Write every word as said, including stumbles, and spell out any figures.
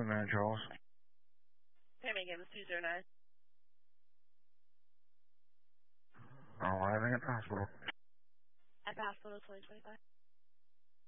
nine, Charles. Payment again, two zero nine. Arriving at the hospital. At the hospital, twenty twenty-five.